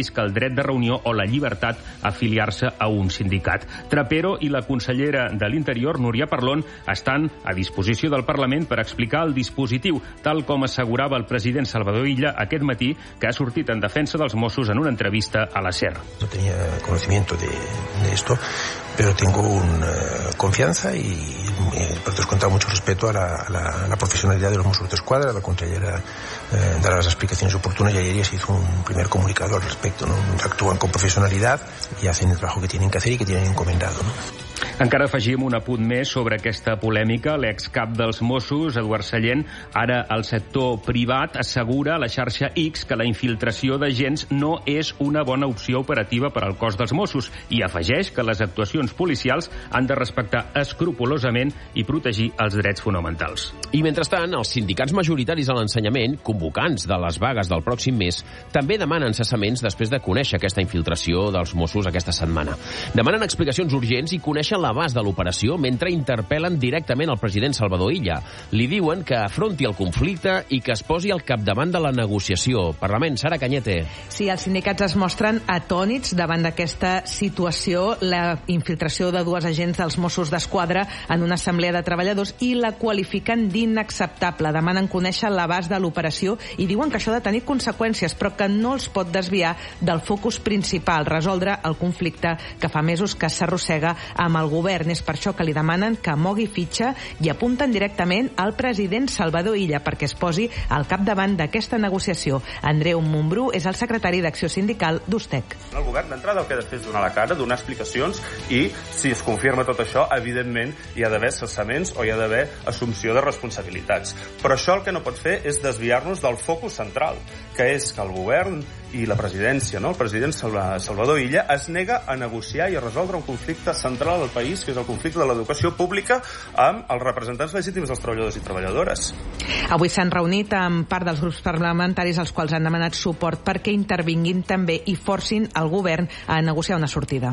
que el dret de reunió o la llibertat a afiliar-se a un sindicat. Trapero i la consellera de l'Interior, Núria Parlon, estan a disposició del Parlament per explicar el dispositiu, tal com assegurava el president Salvador Illa aquest matí, que ha sortit en defensa dels Mossos en una entrevista a la SER. No tenía conocimiento de, de esto, pero tengo una uh, confianza y, y por descontado mucho respeto a la, a la, a la profesionalidad de los Mossos d'Esquadra. La consellera eh, dará las explicaciones oportunas y ayer ya se hizo un primer comunicado al respecto, ¿no? Actúan con profesionalidad y hacen el trabajo que tienen que hacer y que tienen encomendado, ¿no? Encara afegim un apunt més sobre aquesta polèmica. L'excap dels Mossos, Eduard Sallent, ara al sector privat, assegura a la xarxa X que la infiltració d'agents no és una bona opció operativa per al cos dels Mossos i afegeix que les actuacions policials han de respectar escrupolosament i protegir els drets fonamentals. I mentrestant, els sindicats majoritaris a l'ensenyament, convocants de les vagues del pròxim mes, també demanen cessaments després de conèixer aquesta infiltració dels Mossos aquesta setmana. Demanen explicacions urgents i conèixer l'abast de l'operació mentre interpel·len directament al president Salvador Illa. Li diuen que afronti el conflicte i que es posi al capdavant de la negociació. Parlament, Sara Cañete. Sí, els sindicats es mostren atònits davant d'aquesta situació, la infiltració de dues agents dels Mossos d'Esquadra en una assemblea de treballadors, i la qualifiquen d'inacceptable. Demanen conèixer l'abast de l'operació i diuen que això ha de tenir conseqüències, però que no els pot desviar del focus principal, resoldre el conflicte que fa mesos que s'arrossega amb el govern. És per això que li demanen que mogui fitxa i apunten directament al president Salvador Illa perquè es posi al capdavant d'aquesta negociació. Andreu Montbrú és el secretari d'Acció Sindical d'Ustec. El govern d'entrada el que ha de fer és donar la cara, donar explicacions, i si es confirma tot això, evidentment hi ha d'haver cessaments o hi ha d'haver assumpció de responsabilitats. Però això el que no pot fer és desviar-nos del focus central, que és que el govern i la presidència, no? El president Salvador Illa es nega a negociar i a resoldre un conflicte central del país, que és el conflicte de l'educació pública, amb els representants legítims dels treballadors i treballadores. Avui s'han reunit amb part dels grups parlamentaris als quals han demanat suport perquè intervinguin també i forcin el govern a negociar una sortida.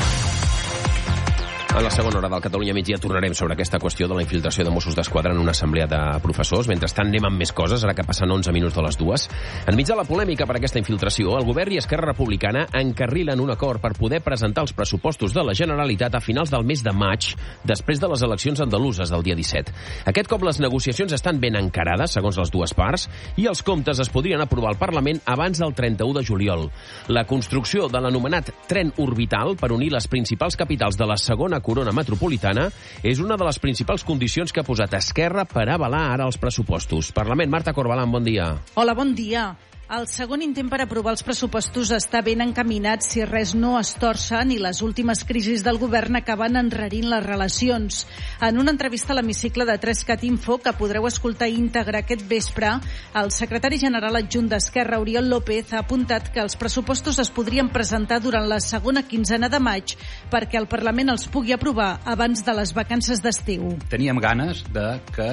A la segona hora del Catalunya Migdia tornarem sobre aquesta qüestió de la infiltració de Mossos d'Esquadra en una assemblea de professors. Mentrestant anem amb més coses, ara que passen onze minuts de les dues. Enmig de la polèmica per aquesta infiltració, el govern i Esquerra Republicana encarrilen un acord per poder presentar els pressupostos de la Generalitat a finals del mes de maig, després de les eleccions andaluses del dia disset. Aquest cop les negociacions estan ben encarades, segons les dues parts, i els comptes es podrien aprovar al Parlament abans del trenta-u de juliol. La construcció de l'anomenat tren orbital per unir les principals capitals de la segona corona metropolitana és una de les principals condicions que ha posat Esquerra per avalar ara els pressupostos. Parlament, Marta Corbalán, bon dia. Hola, bon dia. El segon intent per aprovar els pressupostos està ben encaminat si res no es torcen i les últimes crisis del govern acaben enrarint les relacions. En una entrevista a l'hemicicle de tres cat Info, que podreu escoltar íntegre aquest vespre, el secretari general adjunt d'Esquerra, Oriol López, ha apuntat que els pressupostos es podrien presentar durant la segona quinzena de maig perquè el Parlament els pugui aprovar abans de les vacances d'estiu. Teníem ganes de que,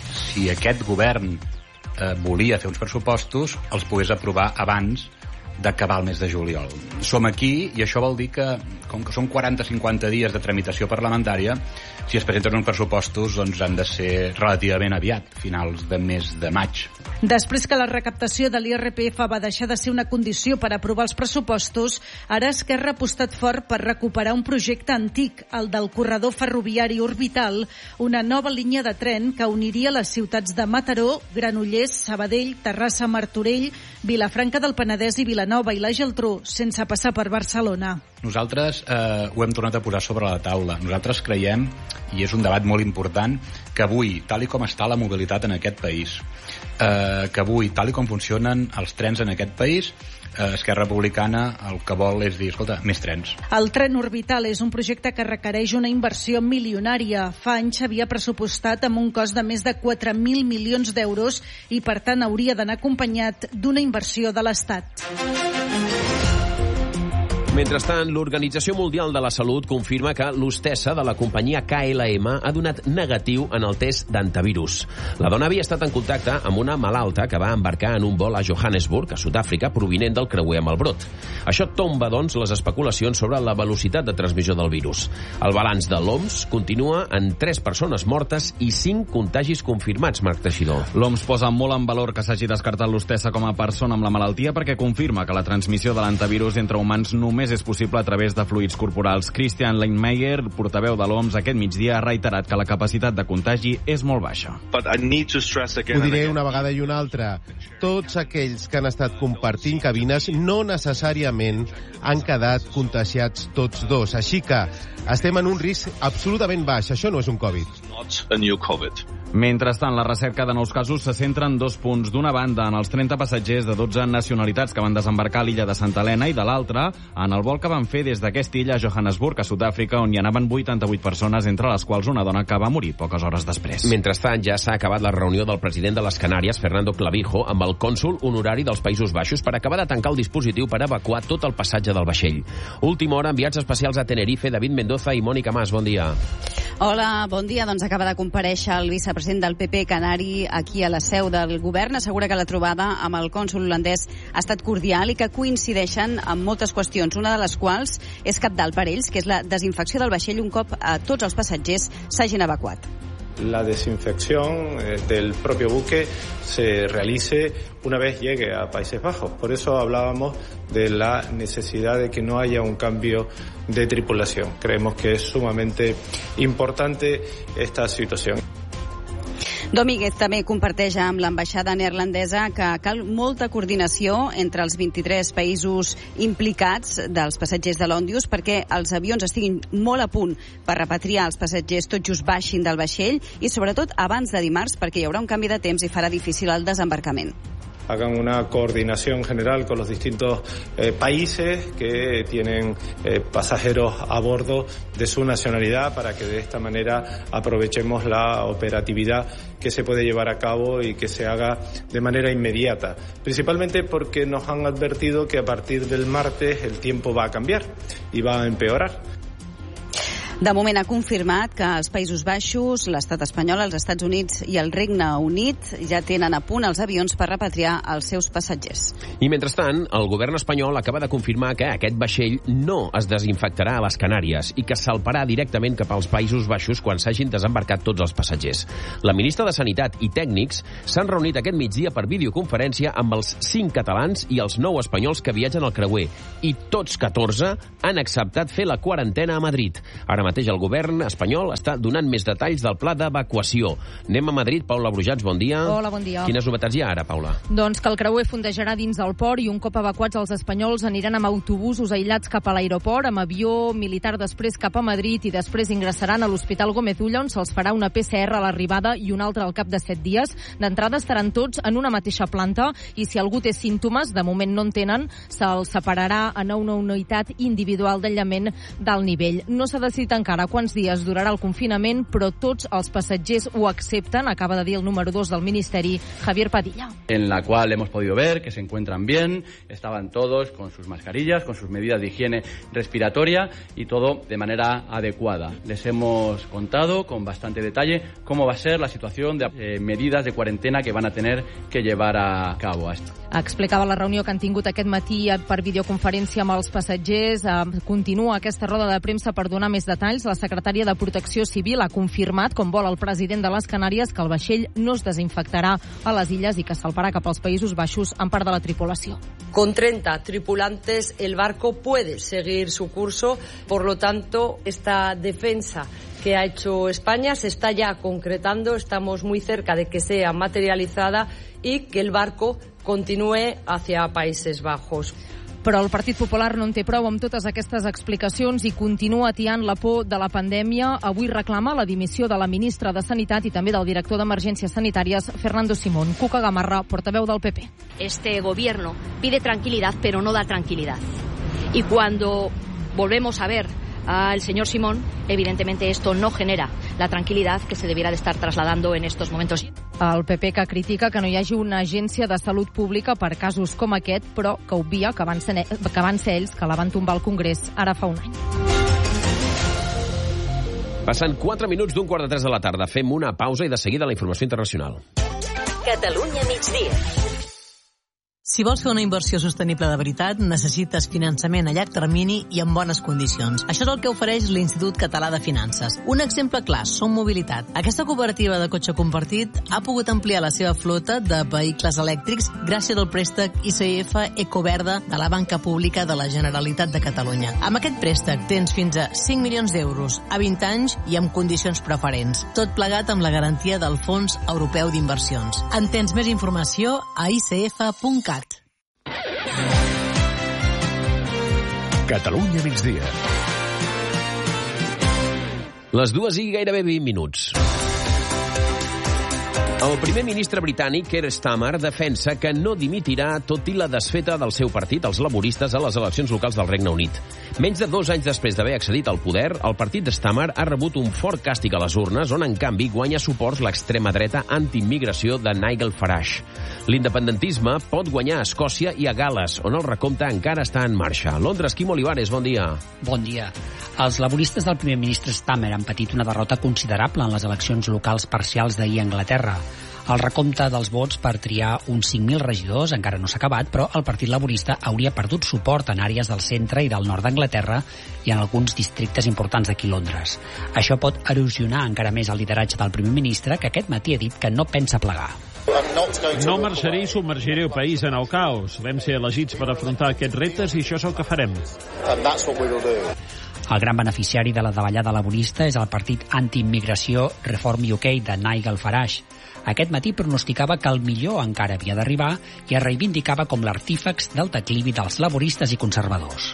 si aquest govern eh, volia fer uns pressupostos, els pogués aprovar abans d'acabar el mes de juliol. Som aquí i això vol dir que, com que són quaranta a cinquanta dies de tramitació parlamentària, si es presenten uns pressupostos doncs han de ser relativament aviat, finals de mes de maig. Després que la recaptació de l'I R P F va deixar de ser una condició per aprovar els pressupostos, ara Esquerra ha apostat fort per recuperar un projecte antic, el del corredor ferroviari orbital, una nova línia de tren que uniria les ciutats de Mataró, Granollers, Sabadell, Terrassa, Martorell, Vilafranca del Penedès i Vilanova i la Geltrú, sense passar per Barcelona. Nosaltres eh, ho hem tornat a posar sobre la taula. Nosaltres creiem, i és un debat molt important, que avui, tal i com està la mobilitat en aquest país, eh, que avui, tal i com funcionen els trens en aquest país, eh, Esquerra Republicana el que vol és dir, escolta, més trens. El tren orbital és un projecte que requereix una inversió milionària. Fa anys s'havia pressupostat amb un cost de més de quatre mil milions d'euros i, per tant, hauria d'anar acompanyat d'una inversió de l'Estat. Mentrestant, l'Organització Mundial de la Salut confirma que l'hostessa de la companyia K L M ha donat negatiu en el test d'antivirus. La dona havia estat en contacte amb una malalta que va embarcar en un vol a Johannesburg, a Sud-àfrica, provinent del creuer amb el brot. Això tomba, doncs, les especulacions sobre la velocitat de transmissió del virus. El balanç de l'O M S continua en tres persones mortes i cinc contagis confirmats, Marc Teixidor. L'O M S posa molt en valor que s'hagi descartat l'hostessa com a persona amb la malaltia perquè confirma que la transmissió de l'antivirus entre humans només és possible a través de fluids corporals. Christian Leinmeyer, portaveu de l'O M S, aquest migdia ha reiterat que la capacitat de contagi és molt baixa. Ho diré una vegada i una altra. Tots aquells que han estat compartint cabines no necessàriament han quedat contagiats tots dos. Així que estem en un risc absolutament baix. Això no és un Covid. Mentrestant, la recerca de nous casos se centra en dos punts. D'una banda, en els trenta passatgers de dotze nacionalitats que van desembarcar a l'illa de Santa Helena i de l'altra, en el vol que van fer des d'aquesta illa a Johannesburg, a Sud-àfrica, on hi anaven vuitanta-vuit persones, entre les quals una dona que va morir poques hores després. Mentrestant, ja s'ha acabat la reunió del president de les Canàries, Fernando Clavijo, amb el cònsol honorari dels Països Baixos per acabar de tancar el dispositiu per evacuar tot el passatge del vaixell. Última hora, enviats especials a Tenerife, David Mendoza i Mònica Mas. Bon dia. Hola, bon dia. Doncs acaba de comparèixer el vicepresident del P P canari aquí a la seu del govern. Assegura que la trobada amb el cònsol holandès ha estat cordial i que coincideixen en moltes qüestions, una de les quals és cabdal per ells, que és la desinfecció del vaixell un cop a tots els passatgers s'hagin evacuat. La desinfección eh, del propio buque se realice una vez llegue a Países Bajos. Por eso hablábamos de la necesidad de que no haya un cambio de tripulación. Creemos que es sumamente importante esta situación. Domínguez també comparteix amb l'ambaixada neerlandesa que cal molta coordinació entre els vint-i-tres països implicats dels passatgers de l'Òndius perquè els avions estiguin molt a punt per repatriar els passatgers tot just baixin del vaixell i sobretot abans de dimarts perquè hi haurà un canvi de temps i farà difícil el desembarcament. Hagan una coordinación general con los distintos eh, países que tienen eh, pasajeros a bordo de su nacionalidad para que de esta manera aprovechemos la operatividad que se puede llevar a cabo y que se haga de manera inmediata. Principalmente porque nos han advertido que a partir del martes el tiempo va a cambiar y va a empeorar. De moment ha confirmat que els Països Baixos, l'Estat espanyol, els Estats Units i el Regne Unit ja tenen a punt els avions per repatriar els seus passatgers. I mentrestant, el govern espanyol acaba de confirmar que aquest vaixell no es desinfectarà a les Canàries i que salparà directament cap als Països Baixos quan s'hagin desembarcat tots els passatgers. La ministra de Sanitat i tècnics s'han reunit aquest migdia per videoconferència amb els cinc catalans i els nou espanyols que viatgen al creuer i tots catorze han acceptat fer la quarantena a Madrid. Ara mateix el govern espanyol està donant més detalls del pla d'evacuació. Anem a Madrid. Paula Brujats, bon dia. Hola, bon dia. Quines novetats hi ha ara, Paula? Doncs que el creuer fondejarà dins del port i un cop evacuats els espanyols aniran amb autobusos aïllats cap a l'aeroport, amb avió militar després cap a Madrid i després ingressaran a l'Hospital Gómez Ulla, on se'ls farà una P C R a l'arribada i una altra al cap de set dies. D'entrada estaran tots en una mateixa planta i si algú té símptomes, de moment no en tenen, se'ls separarà en una unitat individual d'aïllament d'alt nivell. No s'ha decidit encara quants dies durarà el confinament, però tots els passatgers ho accepten, acaba de dir el número dos del Ministeri, Javier Padilla. En la cual hemos podido ver que se encuentran bien, estaban todos con sus mascarillas, con sus medidas de higiene respiratoria y todo de manera adecuada. Les hemos contado con bastante detalle cómo va a ser la situación de eh, medidas de cuarentena que van a tener que llevar a cabo. Explicava la reunió que han tingut aquest matí per videoconferència amb els passatgers. Continua aquesta roda de premsa per donar més detalls. La secretària de Protecció Civil ha confirmat, com vol el president de les Canàries, que el vaixell no es desinfectarà a les illes i que salparà cap als Països Baixos amb part de la tripulació. Con treinta tripulantes el barco puede seguir su curso, por lo tanto esta defensa que ha hecho España se está ya concretando, estamos muy cerca de que sea materializada y que el barco continúe hacia Países Bajos. Però el Partit Popular no en té prou amb totes aquestes explicacions i continua atiant la por de la pandèmia. Avui reclama la dimissió de la ministra de Sanitat i també del director d'Emergències Sanitàries, Fernando Simón. Cuca Gamarra, portaveu del P P. Este gobierno pide tranquilidad, pero no da tranquilidad. Y cuando volvemos a ver al señor Simón, evidentemente esto no genera la tranquilidad que se debiera de estar trasladando en estos momentos. El P P que critica que no hi hagi una agència de salut pública per casos com aquest, però que obvia que van ser, que van ser ells que la van tombar al Congrés ara fa un any. Passen quatre minuts d'un quart de tres de la tarda. Fem una pausa i de seguida la informació internacional. Catalunya migdia. Si vols fer una inversió sostenible de veritat, necessites finançament a llarg termini i en bones condicions. Això és el que ofereix l'Institut Català de Finances. Un exemple clar, Som Mobilitat. Aquesta cooperativa de cotxe compartit ha pogut ampliar la seva flota de vehicles elèctrics gràcies al préstec I C F Ecoverda de la Banca Pública de la Generalitat de Catalunya. Amb aquest préstec tens fins a cinc milions d'euros a vint anys i amb condicions preferents. Tot plegat amb la garantia del Fons Europeu d'Inversions. En tens més informació a i c f punt cat. Catalunya migdia. Les dues i gairebé vint minuts. El primer ministre britànic, Keir Starmer, defensa que no dimitirà tot i la desfeta del seu partit, els laboristes, a les eleccions locals del Regne Unit. Menys de dos anys després d'haver accedit al poder, el partit de Starmer ha rebut un fort càstig a les urnes, on en canvi guanya suports l'extrema dreta anti-immigració de Nigel Farage. L'independentisme pot guanyar a Escòcia i a Gal·les, on el recompte encara està en marxa. Londres, Quim Olivares, bon dia. Bon dia. Els laboristes del primer ministre Starmer han patit una derrota considerable en les eleccions locals parcials d'ahir a Anglaterra. El recompte dels vots per triar uns cinc mil regidors encara no s'ha acabat, però el Partit Laborista hauria perdut suport en àrees del centre i del nord d'Anglaterra i en alguns districtes importants d'aquí Londres. Això pot erosionar encara més el lideratge del primer ministre, que aquest matí ha dit que no pensa plegar. No marxaré i submergiré el país en el caos. Vam ser elegits per afrontar aquests reptes i això és el que farem. El gran beneficiari de la davallada laborista és el partit anti-immigració Reform U K de Nigel Farage. Aquest matí pronosticava que el millor encara havia d'arribar i es reivindicava com l'artífex del declivi dels laboristes i conservadors.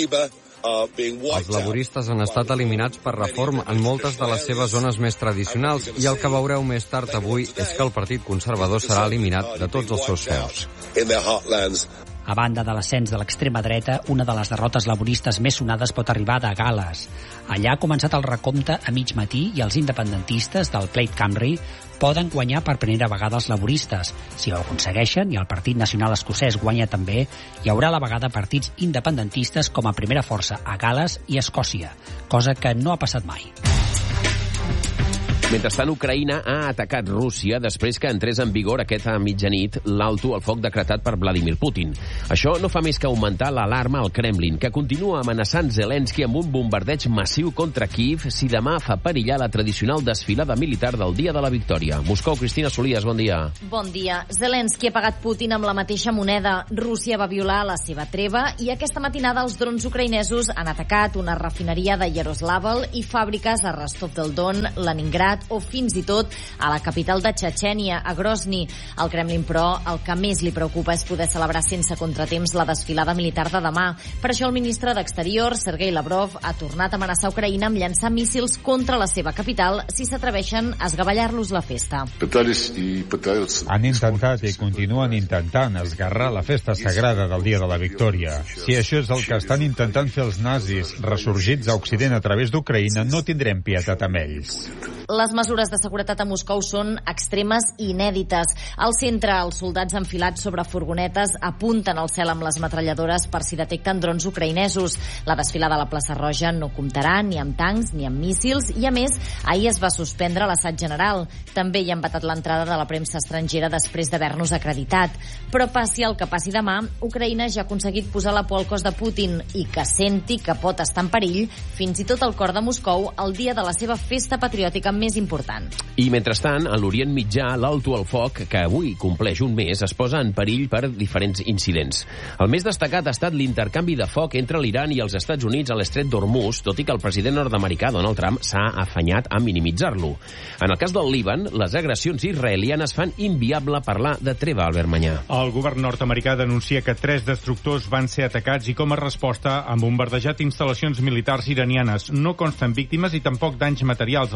Els laboristes han estat eliminats per Reform en moltes de les seves zones més tradicionals i el que veureu més tard avui és que el Partit Conservador serà eliminat de tots els seus seus. A banda de l'ascens de l'extrema dreta, una de les derrotes laboristes més sonades pot arribar de Gal·les. Allà ha començat el recompte a mig matí i els independentistes del Plaid Cymru poden guanyar per primera vegada els laboristes. Si ho aconsegueixen i el Partit Nacional Escocès guanya també, hi haurà a la vegada partits independentistes com a primera força a Gal·les i Escòcia, cosa que no ha passat mai. Mentrestant, Ucraïna ha atacat Rússia després que entrés en vigor aquesta mitjanit l'alto al foc decretat per Vladimir Putin. Això no fa més que augmentar l'alarma al Kremlin, que continua amenaçant Zelensky amb un bombardeig massiu contra Kíev si demà fa perillar la tradicional desfilada militar del Dia de la Victòria. Moscou, Cristina Solies, bon dia. Bon dia. Zelensky ha pagat Putin amb la mateixa moneda. Rússia va violar la seva treva i aquesta matinada els drons ucraïnesos han atacat una refineria de Yaroslavl i fàbriques a Rostov del Don, Leningrad o fins i tot a la capital de Txetxènia, a Grozny. Al Kremlin, però, el que més li preocupa és poder celebrar sense contratemps la desfilada militar de demà. Per això el ministre d'Exterior, Sergei Lavrov, ha tornat a amenaçar Ucraïna amb llançar míssils contra la seva capital si s'atreveixen a esgavellar-los la festa. Han intentat i continuen intentant esgarrar la festa sagrada del Dia de la Victòria. Si això és el que estan intentant fer els nazis ressorgits a Occident a través d'Ucraïna, no tindrem pietat amb ells. Les mesures de seguretat a Moscou són extremes i inèdites. Al centre, els soldats enfilats sobre furgonetes apunten al cel amb les metralladores per si detecten drons ucraïnesos. La desfilada a la plaça Roja no comptarà ni amb tancs ni amb míssils i, a més, ahir es va suspendre l'assaig general. També hi ha embatat l'entrada de la premsa estrangera després d'haver-nos acreditat. Però passi el que passi demà, Ucraïna ja ha aconseguit posar la por al cos de Putin i que senti que pot estar en perill fins i tot el cor de Moscou el dia de la seva festa patriòtica més important. I mentrestant, a l'Orient Mitjà, l'alto al foc, que avui compleix un mes, es posa en perill per diferents incidents. El més destacat ha estat l'intercanvi de foc entre l'Iran i els Estats Units a l'estret d'Hormuz, tot i que el president nord-americà Donald Trump s'ha afanyat a minimitzar-lo. En el cas del Líban, les agressions israelianes fan inviable parlar de treva, Albert Manyà. El govern nord-americà denuncia que tres destructors van ser atacats i com a resposta han bombardejat instal·lacions militars iranianes. No consten víctimes i tampoc danys materials a la marina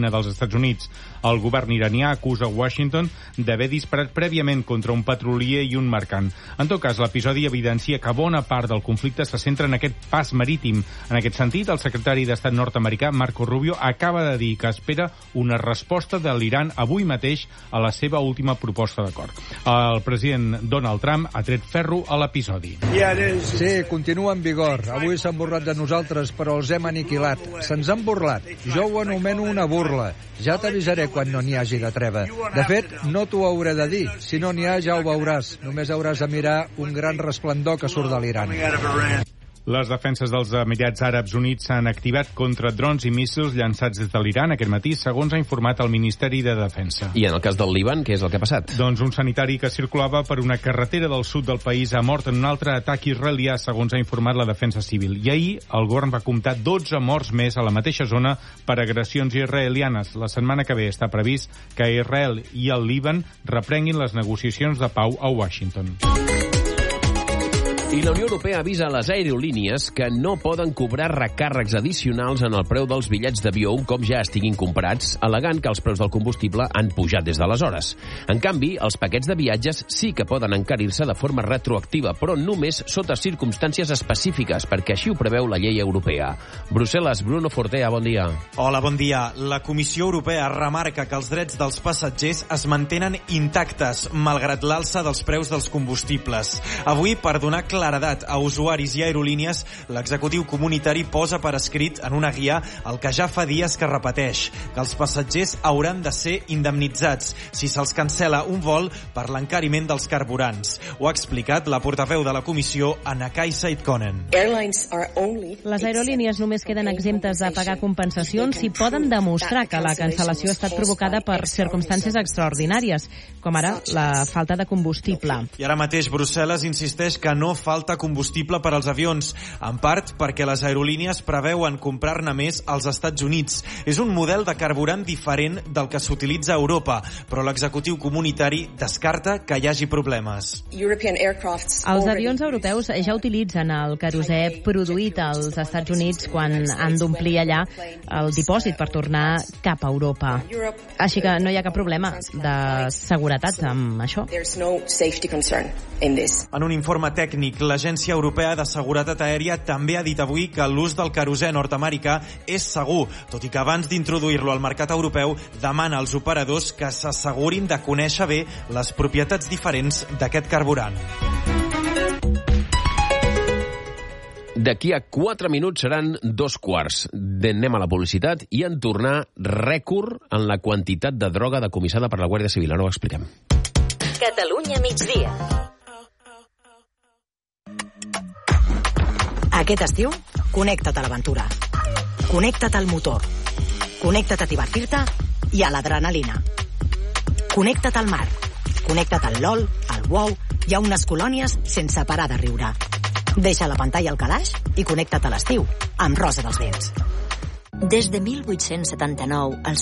Marina dels Estats Units. El govern iranià acusa Washington d'haver disparat prèviament contra un petrolier i un mercant. En tot cas, l'episodi evidencia que bona part del conflicte se centra en aquest pas marítim. En aquest sentit, el secretari d'Estat nord-americà, Marco Rubio, acaba de dir que espera una resposta de l'Iran avui mateix a la seva última proposta d'acord. El president Donald Trump ha tret ferro a l'episodi. Sí, continua en vigor. Avui s'han burlat de nosaltres, però els hem aniquilat. Se'ns han burlat. Jo ho anomeno una burla. Ja t'avisaré quan no n'hi hagi de treva. De fet, no t'ho hauré de dir. Si no n'hi ha, ja ho veuràs. Només hauràs de mirar un gran resplendor que surt de l'Iran. Les defenses dels Emirats Àrabs Units s'han activat contra drons i míssils llançats des de l'Iran aquest matí, segons ha informat el Ministeri de Defensa. I en el cas del Líban, què és el que ha passat? Doncs un sanitari que circulava per una carretera del sud del país ha mort en un altre atac israelià, segons ha informat la Defensa Civil. I ahir el govern va comptar dotze morts més a la mateixa zona per agressions israelianes. La setmana que ve està previst que Israel i el Líban reprenguin les negociacions de pau a Washington. I la Unió Europea avisa a les aerolínies que no poden cobrar recàrrecs addicionals en el preu dels bitllets d'avió un cop ja estiguin comprats, al·legant que els preus del combustible han pujat des d'aleshores. En canvi, els paquets de viatges sí que poden encarir-se de forma retroactiva, però només sota circumstàncies específiques, perquè així ho preveu la llei europea. Brussel·les, Bruno Fortea, bon dia. Hola, bon dia. La Comissió Europea remarca que els drets dels passatgers es mantenen intactes, malgrat l'alça dels preus dels combustibles. Avui, per donar claredat a usuaris i aerolínies, l'executiu comunitari posa per escrit en una guia el que ja fa dies que repeteix, que els passatgers hauran de ser indemnitzats si se'ls cancela un vol per l'encariment dels carburants. Ho ha explicat la portaveu de la comissió, Anna Kaisa Itkonen. Les aerolínies només queden exemptes de pagar compensacions si poden demostrar que la cancel·lació ha estat provocada per circumstàncies extraordinàries, com ara la falta de combustible. I ara mateix Brussel·les insisteix que no falta combustible per als avions, en part perquè les aerolínies preveuen comprar-ne més als Estats Units. És un model de carburant diferent del que s'utilitza a Europa, però l'executiu comunitari descarta que hi hagi problemes. Els avions europeus ja utilitzen el querosè produït als Estats Units quan han d'omplir allà el dipòsit per tornar cap a Europa. Així que no hi ha cap problema de seguretat amb això. En un informe tècnic, l'Agència Europea de Seguretat Aèria també ha dit avui que l'ús del querosè nord-americà és segur, tot i que abans d'introduir-lo al mercat europeu demana als operadors que s'assegurin de conèixer bé les propietats diferents d'aquest carburant. D'aquí a quatre minuts seran dos quarts. Anem a la publicitat i en tornar rècord en la quantitat de droga decomissada per la Guàrdia Civil. Ara ho expliquem. Catalunya migdia. Aquest estiu, connecta't a l'aventura. Connecta't al motor. Connecta't a divertir-te i a l'adrenalina. Connecta't al mar. Connecta't al LOL, al WoW i a unes colònies sense parar de riure. Deixa la pantalla al calaix i connecta't a l'estiu amb Rosa dels Vents. Des de mil vuit-cents setanta-nou, els